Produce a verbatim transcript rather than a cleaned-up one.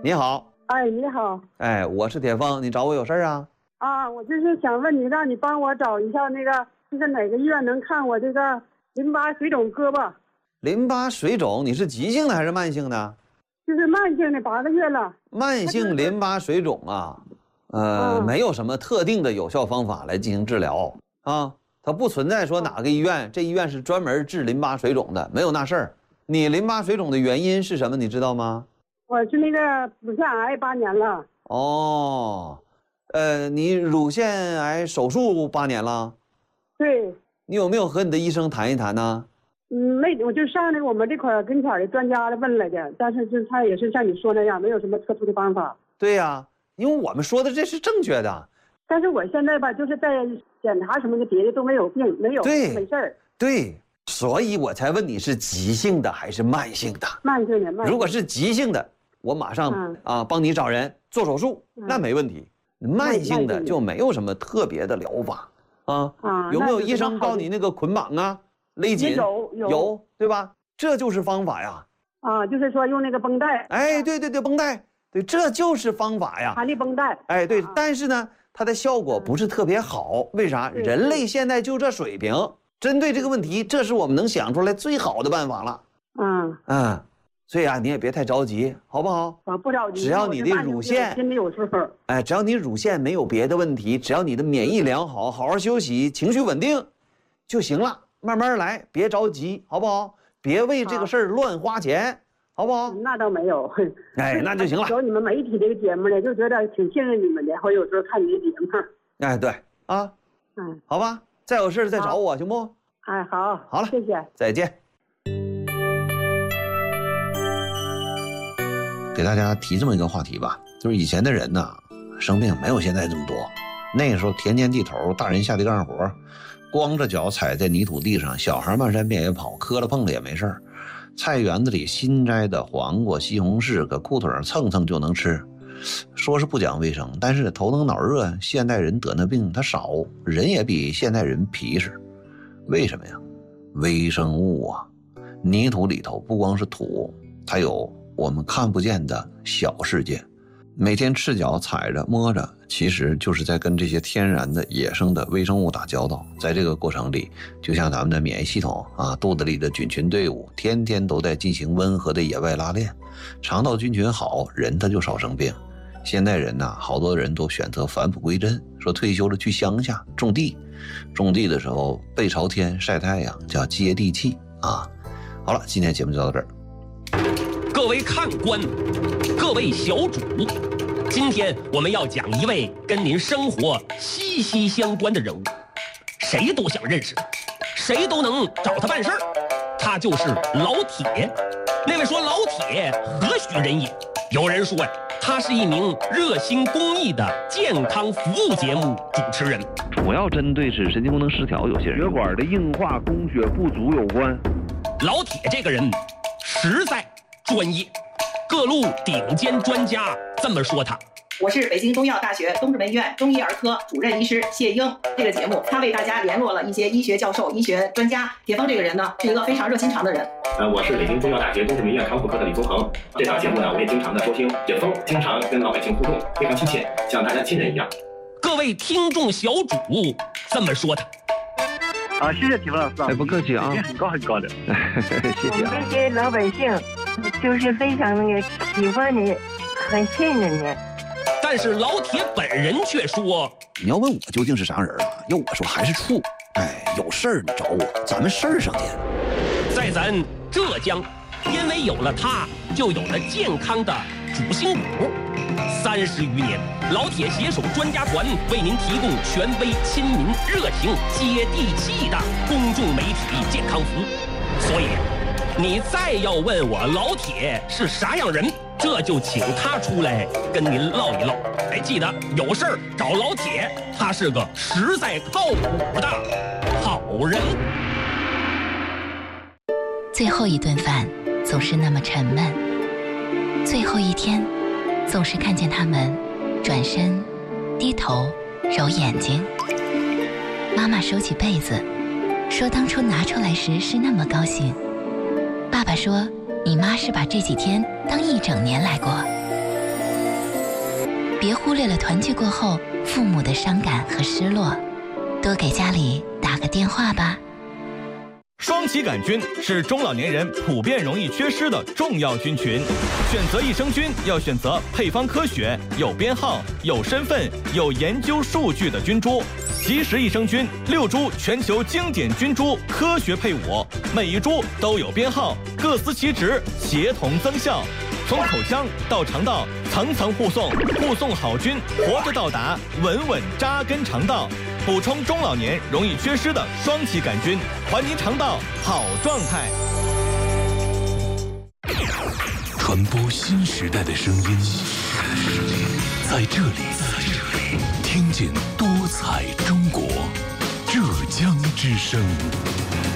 你好。 哎，你好。 哎，我是铁峰，你找我有事啊？ 啊，我就是想问你，让你帮我找一下那个，就是哪个医院能看我这个淋巴水肿胳膊？ 淋巴水肿，你是急性的还是慢性的？ 就是慢性的，八个月了。 慢性淋巴水肿啊，呃，嗯、没有什么特定的有效方法来进行治疗啊，它不存在说哪个医院，这医院是专门治淋巴水肿的，没有那事儿。你淋巴水肿的原因是什么？你知道吗？ 我是那个乳腺癌八年了。 哦，呃，你乳腺癌手术八年了？ 对。 你有没有和你的医生谈一谈呢？ 嗯，没，我就上那个我们这块儿跟前的专家问来的，但是就他也是像你说那样，没有什么特殊的方法。 对呀、啊，因为我们说的这是正确的。 但是我现在吧，就是在检查什么的，别的都没有病，没有， 对， 没事儿。 对。所以我才问你是急性的还是慢性的？ 慢性的，慢性的。 如果是急性的，我马上、嗯、啊帮你找人做手术，嗯、那没问题。慢性的就没有什么特别的疗法啊。啊，有没有医生告你那个捆绑啊、勒紧？ 有有有，对吧？这就是方法呀。 啊，就是说用那个绷带。 哎，对对对，绷带，对，这就是方法呀。 弹力绷带。 哎，对，啊、但是呢，它的效果不是特别好，嗯、为啥？人类现在就这水平。针对这个问题，这是我们能想出来最好的办法了。嗯嗯，所以啊，你也别太着急，好不好？ 啊，不着急。 只要你的乳腺， 心里有时候， 哎，只要你乳腺没有别的问题，只要你的免疫良好，好好休息，情绪稳定就行了。慢慢来，别着急，好不好？别为这个事儿乱花钱，好不好？ 那倒没有。 哎，那就行了。 有你们媒体这个节目呢，就觉得挺信任你们的。我有时候看你的节目。 哎，对啊，嗯，好吧。再有事再找我，行不？ 哎，好， 好了， 谢谢， 再见。给大家提这么一个话题吧，就是以前的人呢，生病没有现在这么多。那个时候田间地头，大人下地干活，光着脚踩在泥土地上，小孩漫山遍野跑，磕了碰了也没事儿。菜园子里新摘的黄瓜、西红柿，搁裤腿上蹭蹭就能吃。说是不讲卫生，但是头疼脑热，现代人得那病他少，人也比现代人皮实。为什么呀？微生物啊，泥土里头不光是土，它有我们看不见的小世界。每天赤脚踩着摸着，其实就是在跟这些天然的野生的微生物打交道。在这个过程里，就像咱们的免疫系统啊，肚子里的菌群队伍天天都在进行温和的野外拉练，肠道菌群好，人他就少生病。现代人呐，好多人都选择返璞归真，说退休了去乡下种地，种地的时候背朝天晒太阳，叫接地气啊。好了，今天节目就到这儿。 各位看官，各位小主，今天我们要讲一位跟您生活息息相关的人物，谁都想认识他，谁都能找他办事儿，他就是老铁。那位说老铁何许人也？有人说呀，他是一名热心公益的健康服务节目主持人， 主要针对是神经功能失调有些人血管的硬化供血不足有关。 老铁这个人实在专业，各路顶尖专家这么说他。 我是北京中医药大学东直门医院中医儿科主任医师谢英。这个节目他为大家联络了一些医学教授、医学专家。铁峰这个人呢，是一个非常热心肠的人。 呃，我是北京中医药大学东直门医院康复科的李宗恒。这档节目呢，我也经常的收听。铁峰经常跟老百姓互动，非常亲切，像大家亲人一样。 各位听众小主这么说他。 啊，谢谢铁峰老师。哎，不客气啊，很高很高的。谢谢啊。 这些老百姓就是非常那个喜欢你，很信任你。 但是老铁本人却说：“ 你要问我究竟是啥人啊？要我说还是处。哎，有事儿你找我，咱们事儿上见。” 在咱浙江，因为有了他，就有了健康的主心骨。三十余年，老铁携手专家团为您提供权威、亲民、热情、接地气的公众媒体健康服务。所以，你再要问我老铁是啥样人，这就请他出来跟您唠一唠。哎，记得有事儿找老铁，他是个实在靠谱的好人。 最后一顿饭总是那么沉闷，最后一天总是看见他们转身低头揉眼睛。妈妈收起被子说，当初拿出来时是那么高兴。爸爸说，你妈是把这几天当一整年来过。 别忽略了团聚过后父母的伤感和失落，多给家里打个电话吧。 双歧杆菌是中老年人普遍容易缺失的重要菌群，选择益生菌要选择配方科学、有编号、有身份、有研究数据的菌株。吉时益生菌六株全球经典菌株科学配伍，每一株都有编号，各司其职，协同增效。从口腔到肠道，层层护送，护送好菌活着到达，稳稳扎根肠道，补充中老年容易缺失的双歧杆菌，还您肠道好状态。 传播新时代的声音，在这里，听见多彩中国，浙江之声。